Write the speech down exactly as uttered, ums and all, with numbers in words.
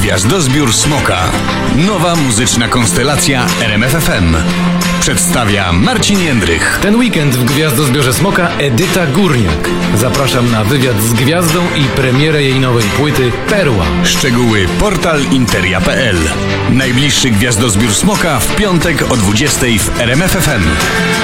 Gwiazdozbiór Smoka. Nowa muzyczna konstelacja R M F F M. Przedstawia Marcin Jędrych. Ten weekend w Gwiazdozbiorze Smoka Edyta Górniak. Zapraszam na wywiad z gwiazdą i premierę jej nowej płyty Perła. Szczegóły portal interia kropka p l. Najbliższy Gwiazdozbiór Smoka w piątek o dwudziestej w R M F F M.